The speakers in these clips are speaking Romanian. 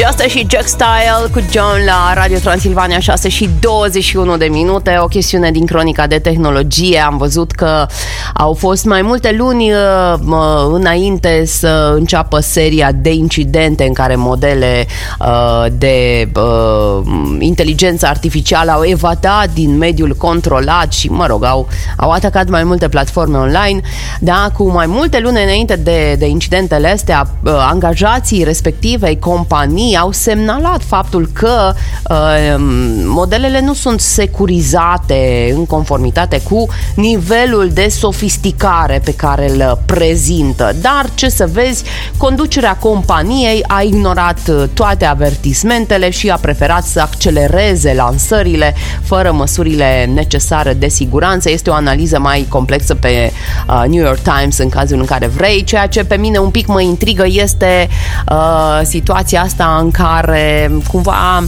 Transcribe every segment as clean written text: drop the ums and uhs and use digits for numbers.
Asta și Jack Style cu John la Radio Transilvania, 6 și 21 de minute. O chestiune din cronica de tehnologie. Am văzut că au fost mai multe luni înainte să înceapă seria de incidente în care modele de inteligență artificială au evadat din mediul controlat și, au atacat mai multe platforme online. Da, cu mai multe luni înainte de incidentele astea, angajații respectivei companii au semnalat faptul că modelele nu sunt securizate în conformitate cu nivelul de sofisticare pe care îl prezintă. Dar, ce să vezi, conducerea companiei a ignorat toate avertismentele și a preferat să accelereze lansările fără măsurile necesare de siguranță. Este o analiză mai complexă pe New York Times în cazul în care vrei. Ceea ce pe mine un pic mă intrigă este situația asta în care cumva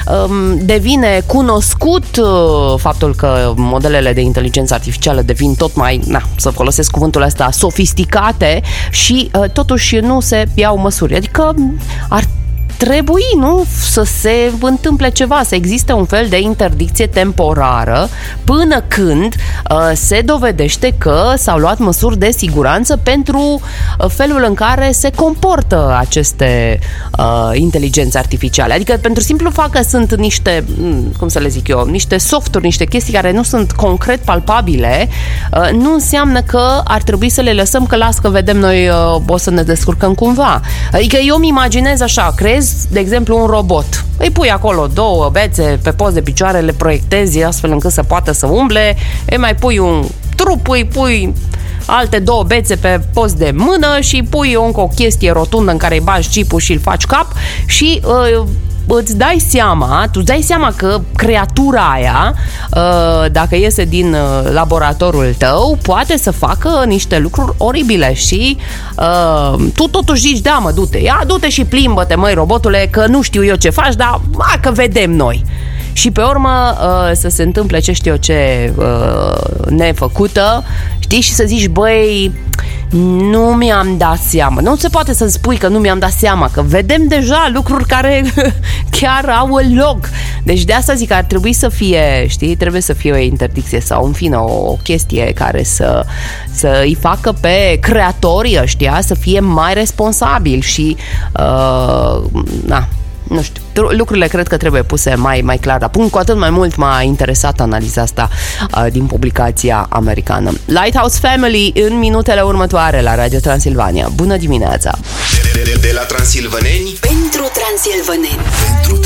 devine cunoscut faptul că modelele de inteligență artificială devin tot mai, să folosesc cuvântul ăsta, sofisticate și totuși nu se iau măsuri. Adică ar trebui, nu, să se întâmple ceva, să existe un fel de interdicție temporară până când se dovedește că s-au luat măsuri de siguranță pentru felul în care se comportă aceste inteligențe artificiale. Adică pentru simplu fapt că sunt niște, cum să le zic eu, niște softuri, niște chestii care nu sunt concret palpabile, nu înseamnă că ar trebui să le lăsăm, că las că vedem noi, o să ne descurcăm cumva. Adică eu îmi imaginez așa, creez, de exemplu, un robot. Îi pui acolo două bețe pe post de picioare, le proiectezi astfel încât să poată să umble, îi mai pui un trup, îi pui alte două bețe pe post de mână și pui încă o chestie rotundă în care îi bagi chipul și îl faci cap și tu îți dai seama că creatura aia, dacă iese din laboratorul tău, poate să facă niște lucruri oribile și tu totuși zici, da mă, du-te și plimbă-te, măi, robotule, că nu știu eu ce faci, dar că vedem noi. Și pe urmă să se întâmple ce știu eu ce nefăcută, știi, și să zici, băi, nu mi-am dat seama. Nu se poate să spui că nu mi-am dat seama, că vedem deja lucruri care chiar au loc. Deci de asta zic că ar trebui să fie, știi, trebuie să fie o interdicție sau în fine o chestie care să îi facă pe creatorii ăștia să fie mai responsabili și nu știu, lucrurile cred că trebuie puse mai clar la punct. Cu atât mai mult m-a interesat analiza asta din publicația americană. Lighthouse Family în minutele următoare la Radio Transilvania. Bună dimineața! De la transilvaneni pentru transilvaneni. Pentru